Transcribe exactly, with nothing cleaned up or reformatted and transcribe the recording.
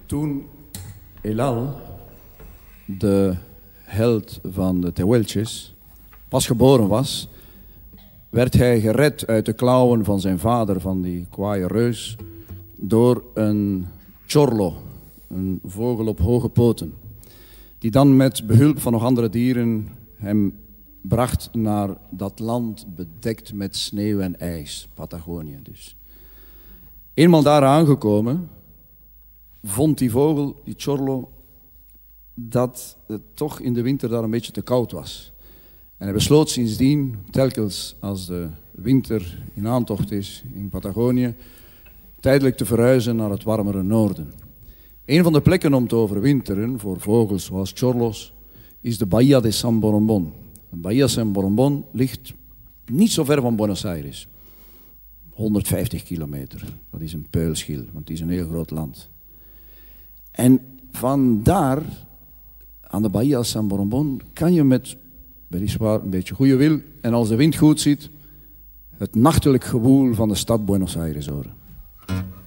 Toen Elal, de held van de Tehuelches, pas geboren was, werd hij gered uit de klauwen van zijn vader, van die kwaaie reus, door een chorlo, een vogel op hoge poten, die dan met behulp van nog andere dieren hem bracht naar dat land bedekt met sneeuw en ijs, Patagonië dus. Eenmaal daar aangekomen, vond die vogel, die chorlo, dat het toch in de winter daar een beetje te koud was. En hij besloot sindsdien, telkens als de winter in aantocht is in Patagonië, tijdelijk te verhuizen naar het warmere noorden. Een van de plekken om te overwinteren voor vogels zoals chorlos is de Bahía de San Borondón. De Bahía San Borondón ligt niet zo ver van Buenos Aires. honderdvijftig kilometer. Dat is een peulschil, want het is een heel groot land. En vandaar, aan de Bahía San Borondón, kan je met weliswaar een beetje goede wil en als de wind goed zit, het nachtelijk gewoel van de stad Buenos Aires horen.